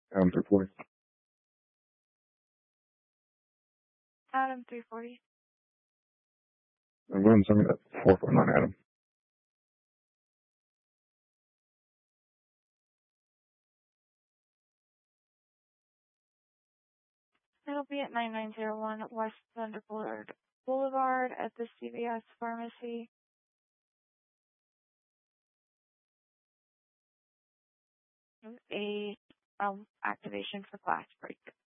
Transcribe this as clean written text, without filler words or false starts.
Adam 340. Adam 340. I'm going to send me that 449 Adam. It'll be at 9901 West Thunder Boulevard at the CVS Pharmacy. A activation for class break.